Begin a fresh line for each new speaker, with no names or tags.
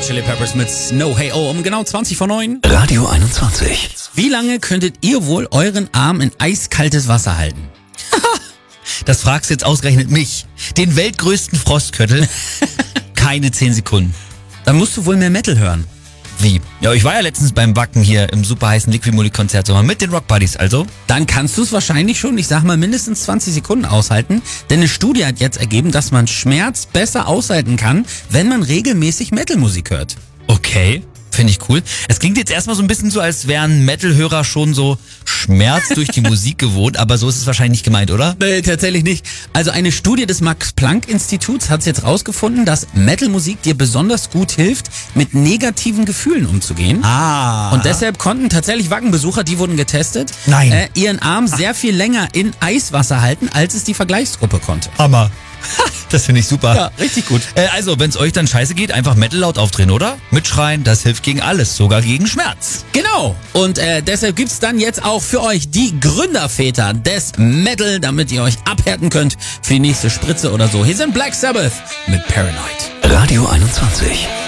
Hot Chili Peppers mit Snow Hey Oh um genau 20 vor 9.
Radio 21.
Wie lange könntet ihr wohl euren Arm in eiskaltes Wasser halten?
Das fragst du jetzt ausgerechnet mich. Den weltgrößten Frostköttel. Keine 10 Sekunden.
Dann musst du wohl mehr Metal hören.
Wie? Ja, ich war ja letztens beim Backen hier im super heißen Liquimoli-Konzert mit den Rock Buddies, also.
Dann kannst du es wahrscheinlich schon, ich sag mal, mindestens 20 Sekunden aushalten. Denn eine Studie hat jetzt ergeben, dass man Schmerz besser aushalten kann, wenn man regelmäßig Metal-Musik hört.
Okay, finde ich cool. Es klingt jetzt erstmal so ein bisschen so, als wären Metal-Hörer schon so Schmerz durch die Musik gewohnt, aber so ist es wahrscheinlich nicht gemeint, oder?
Nee, tatsächlich nicht. Also eine Studie des Max-Planck-Instituts hat jetzt rausgefunden, dass Metal-Musik dir besonders gut hilft, mit negativen Gefühlen umzugehen. Und deshalb konnten tatsächlich Wackenbesucher, die wurden getestet,
Nein.
Ihren Arm sehr viel länger in Eiswasser halten, als es die Vergleichsgruppe konnte.
Hammer. Das finde ich super.
Ja, richtig gut.
Also, wenn es euch dann scheiße geht, einfach Metal laut aufdrehen, oder? Mitschreien, das hilft gegen alles, sogar gegen Schmerz.
Genau. Und deshalb gibt's dann jetzt auch für euch die Gründerväter des Metal, damit ihr euch abhärten könnt für die nächste Spritze oder so. Hier sind Black Sabbath mit Paranoid.
Radio 21.